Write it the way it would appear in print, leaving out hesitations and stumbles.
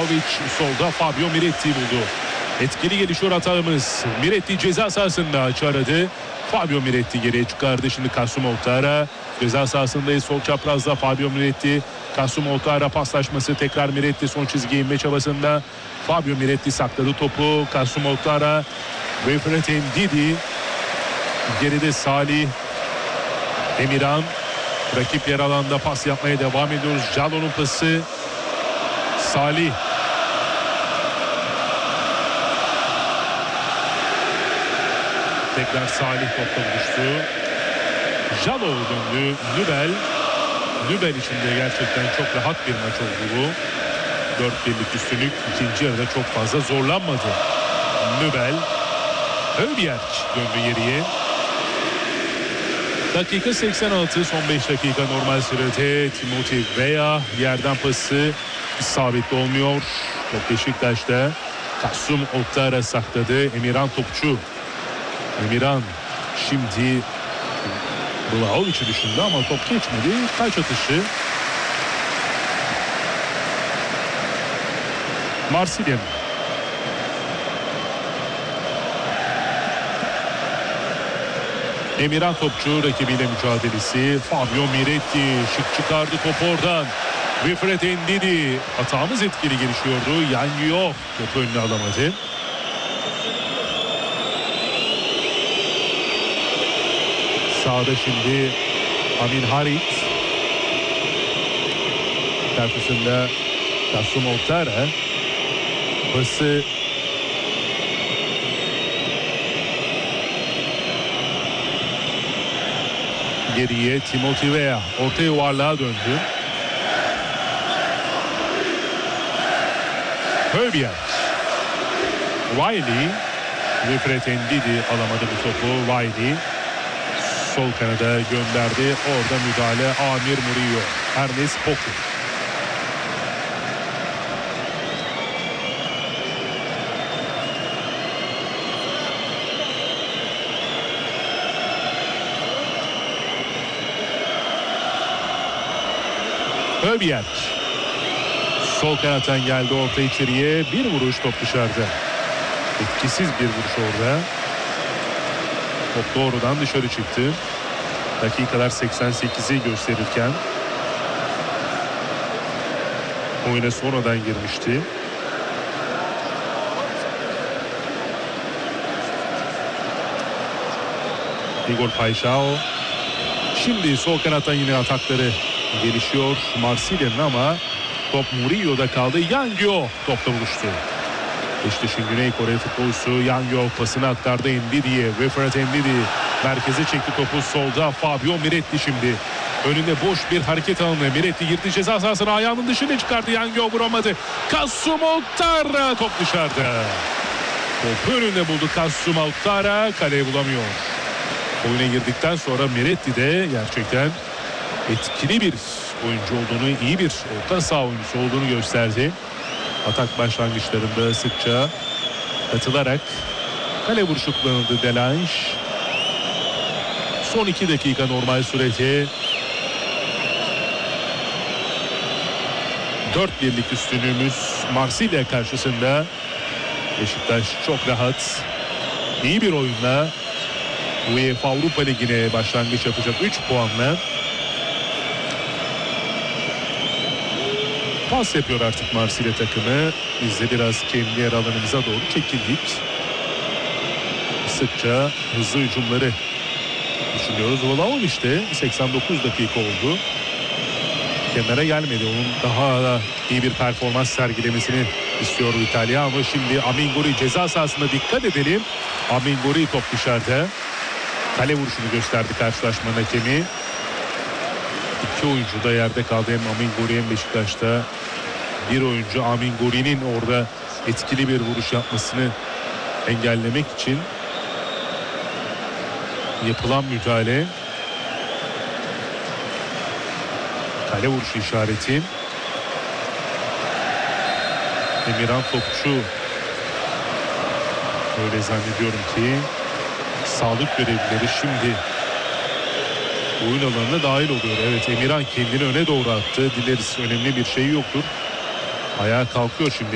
Vlahovic solda Fabio Miretti buldu. Etkili gelişiyor atağımız. Miretti ceza sahasında açı aradı. Fabio Miretti geriye çıkardı. Şimdi Kasum Ouattara ceza sahasındayız. Sol çaprazda Fabio Miretti. Kasum Ouattara paslaşması, tekrar Miretti son çizgiye inme çabasında. Fabio Miretti sakladı topu. Kasum Ouattara, Wilfred Ndidi. Geride Salih, Emirhan. Rakip yer alanda pas yapmaya devam ediyoruz. Jallo'nun pası. Salih. Tekrar Salih topla buluştu. Jallo döndü. Nübel için de gerçekten çok rahat bir maç oldu bu. 4-1'lik üstünlük. İkinci yarıda çok fazla zorlanmadı. Nübel. Höbjerg döndü geriye. Dakika 86, son 5 dakika normal sürede. Timothy Weah yerden pası isabetli olmuyor. Top Beşiktaş'ta. Kasum Ouattara sakladı. Emirhan topçu. Emirhan şimdi Vlahovic'i düşündü ama top geçmedi. Taç atışı. Marsilya. Emirhan topçu, rakibiyle mücadelesi. Fabio Miretti şık çıkardı topu oradan. Wilfred Ndidi, hatamız etkili gelişiyordu. Yang topu önüne alamadı. Sağda şimdi Amin Harit. Karşısında Kasum Ouattara. Pası geriye Timothy Weah. Orta yuvarlığa döndü. Höbjerg. Wiley. Wilfred Ndidi alamadı bu topu. Wiley. Sol kanada gönderdi. Orada müdahale Amir Murillo. Ernest Poku. Höbjerg. Sol kanattan geldi orta içeriye. Bir vuruş, top dışarıda. Etkisiz bir vuruş orada. Top doğrudan dışarı çıktı. Dakikalar 88'i gösterirken oyuna sonradan girmişti. Igor Paixão. Şimdi sol kanattan yine atakları gelişiyor Marsilya'nın ama top Murillo'da kaldı. Yang topla buluştu. Beşiktaş'ın Güney Kore futbolcusu Yang pasını aktardı Ndidi'ye. Wilfred Ndidi merkeze çekti topu solda. Fabio Miretti şimdi. Önünde boş bir hareket alanı. Miretti girdi ceza sahasına, ayağının dışına çıkardı. Yang vuramadı. Kasum Ouattara, top dışarıda. Topu önünde buldu Kasum Ouattara. Kaleye bulamıyor. Oyuna girdikten sonra Miretti de gerçekten etkili bir oyuncu olduğunu, iyi bir orta saha oyuncusu olduğunu gösterdi. Atak başlangıçlarında sıkça katılarak kale vuruşu kullanıldı Delange. Son 2 dakika normal sürede 4-1'lik üstünlüğümüz Marsilya karşısında. Beşiktaş çok rahat, iyi bir oyunla UEFA Avrupa Ligi'ne başlangıç yapacak 3 puanla. Pas yapıyor artık Marsilya takımı. Biz de biraz kendi yer alanımıza doğru çekildik. Sıkça hızlı hücumları düşünüyoruz. Vlahovic de 89 dakika oldu. Kenara gelmedi. Onun daha da iyi bir performans sergilemesini istiyor İtalyan. Şimdi Aminguri ceza sahasında, dikkat edelim. Aminguri top dışarıda. Kale vuruşunu gösterdi karşılaşmanın hakemi. 2 oyuncu da yerde kaldı. Hem Aminguri hem Beşiktaş'ta. Bir oyuncu Aminguri'nin orada etkili bir vuruş yapmasını engellemek için yapılan müdahale. Kale vuruşu işareti. Emirhan topçu. Öyle zannediyorum ki sağlık görevlileri şimdi oyun alanına dahil oluyor. Evet, Emirhan kendini öne doğru attı. Dileriz önemli bir şey yoktur. Ayağa kalkıyor şimdi.